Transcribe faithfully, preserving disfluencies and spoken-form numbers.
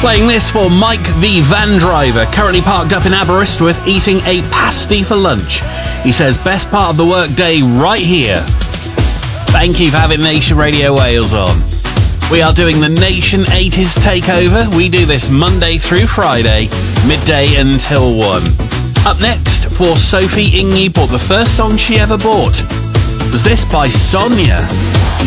Playing this for Mike the van driver, currently parked up in Aberystwyth eating a pasty for lunch. He says, best part of the work day right here. Thank you for having Nation Radio Wales on. We are doing the Nation eighties Takeover. We do this Monday through Friday, midday until one. Up next, for Sophie Ingy bought the first song she ever bought. Was this by Sonia?